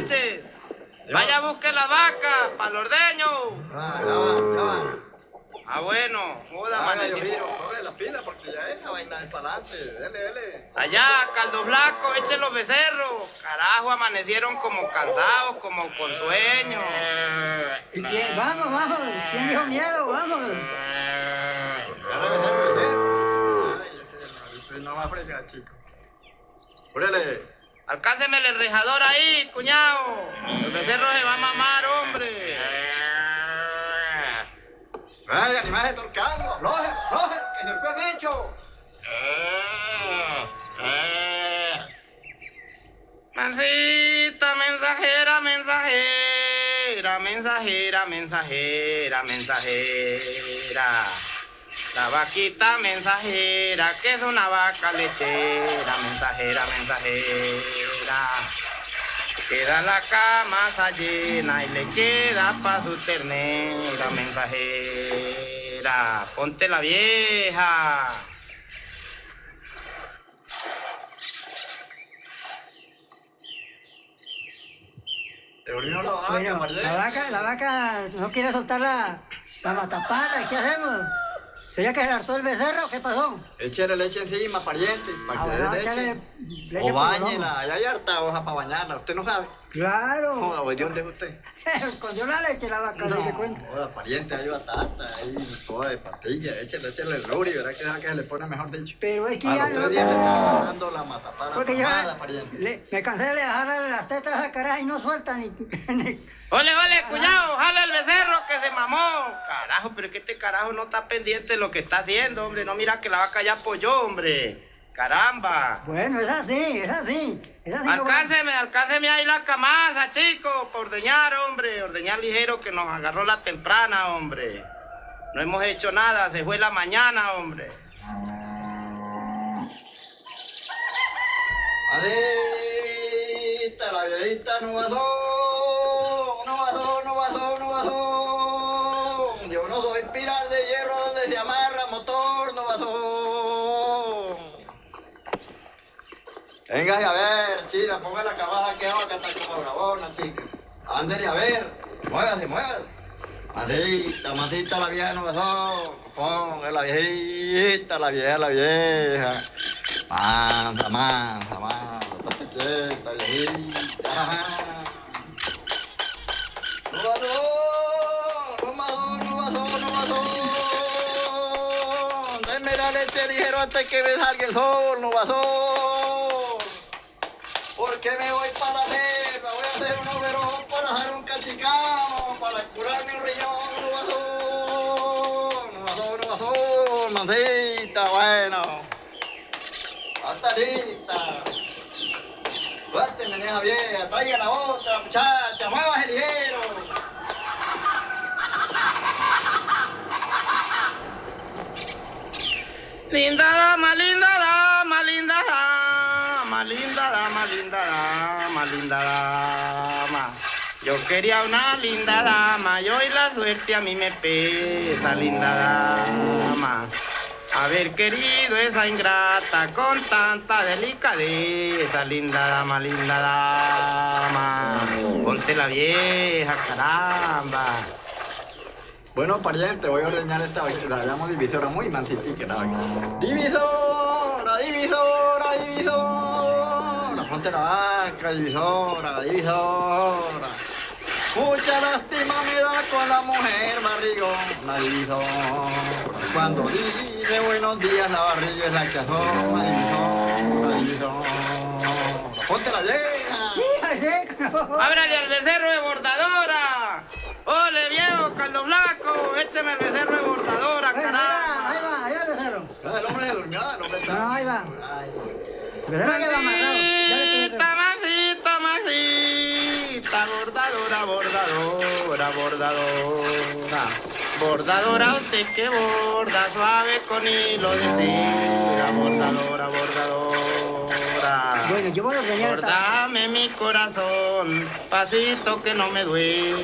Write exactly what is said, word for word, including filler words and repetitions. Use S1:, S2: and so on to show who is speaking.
S1: leche. Vaya, busque la vaca para el ordeño.
S2: Ah, ya va, ya va.
S1: Ah, bueno, joda,
S2: Haga,
S1: manecí.
S2: yo miro, coge las pilas porque ya esa vaina es para adelante. Dele, dele.
S1: Allá, caldo blanco, eche los becerros. Carajo, amanecieron como cansados, como con sueño.
S3: ¿Y quién? Vamos, vamos. ¿Quién dijo miedo? Vamos.
S2: Agarra becerro, becerro. Ay, esto no va a fregar, chico. Órale.
S1: Alcánceme el enrejador ahí, cuñado. El becerro se va a mamar, hombre.
S2: Ay, animales torcando. Aflojen, aflojen, que se fue el bicho.
S1: Mancita, mensajera, mensajera, mensajera, mensajera, mensajera. La vaquita mensajera, que es una vaca lechera, mensajera, mensajera. Queda la camasa llena y le queda pa' su ternera, mensajera. Ponte la vieja.
S2: Se volvió la vaca,
S3: Bueno,
S2: Mariel.
S3: la vaca, la vaca no quiere soltar la, la matapata. ¿Qué hacemos? ¿Sería que se le hartó el becerro? ¿Qué pasó?
S2: Échale leche encima, pariente, para
S3: Ah,
S2: que
S3: bueno,
S2: dé
S3: échale
S2: leche.
S3: leche
S2: O
S3: por el
S2: bañela,
S3: lomo.
S2: allá hay harta hoja para bañarla, usted no sabe.
S3: Claro.
S2: Joda, ¿de dónde es usted?
S3: Escondió la leche la vaca,
S2: No,
S3: si te cuento.
S2: joda, pariente, hay batata, hay toda de patilla, échale, échale el luri, ¿verdad que es la que se le pone mejor dicho?
S3: Pero es que
S2: A
S3: ya
S2: los
S3: no.
S2: tres días le está dando la matapara
S3: Porque yo
S2: tomada, pariente.
S3: le- me cansé de dejarle las tetas a esa caraja y no suelta ni. ni-
S1: Ole, ole, cuñado, jala el becerro que se mamó. Carajo, pero es que este carajo no está pendiente de lo que está haciendo, hombre. No mira que la vaca ya apoyó, hombre. Caramba.
S3: Bueno, es así, es así. Es así. no va-
S1: Alcánceme, alcánceme ahí la camasa, chico, por ordeñar, hombre. Ordeñar ligero que nos agarró la temprana, hombre. No hemos hecho nada, se fue la mañana, hombre.
S2: Adita, la viejita no pasó, no pasó, no pasó, no pasó. Yo no soy pilar de hierro donde se amarra motor, no pasó. Véngase a ver, china, ponga la cabada que va a cantar como bravona, chica. Ándale a ver, muévase, muévase. Masita, masita, la vieja no pasó. Ponga la viejita, la vieja, la vieja. Mansa, mansa, mansa. Estate quieta, viejita. No pasó, no pasó, no pasó, no pasó. Denme la leche ligero antes que me salga el sol, no pasó. Porque me voy para la selva, voy a hacer un overón para hacer un cachicamo, para curarme un riñón, no pasó, no pasó, no pasó, mancita, bueno. Hasta lista. Suélteme, vieja vieja, traiga la otra, muchacha, muévase ligero.
S1: Linda dama, linda dama, linda dama, linda dama, linda dama, linda dama. Yo quería una linda dama y hoy la suerte a mí me pesa, linda dama. Haber querido esa ingrata con tanta delicadeza, linda dama, linda dama. Ponte la vieja, caramba.
S2: Bueno, pariente, voy a ordeñar esta vaca, la llamo divisora, muy mansitica la vaca. Divisora, divisora, divisora. Ponte la vaca, divisora, divisora. Mucha lástima me da con la mujer barrigón, la divisora. Cuando dice buenos días la barriga es la que asoma, divisora, divisora. Ponte la vieja.
S1: Ábrale al becerro de bordadora. Ole, viejo, caldo blanco, écheme el becerro de bordadora,
S3: Ahí va, ahí
S1: caramba.
S3: va, ahí va el becerro.
S2: Ah, el hombre se durmió, el hombre está.
S3: No, ahí va.
S2: Ay.
S3: El becerro lleva amarrado. Ya le estoy
S1: Masita, masita, masita, bordadora, bordadora, bordadora. Bordadora, usted que borda suave con hilo de seda, bordadora, bordadora.
S3: Bueno, yo voy a ordeñar esta.
S1: Bordame mi corazón, pasito que no me duele.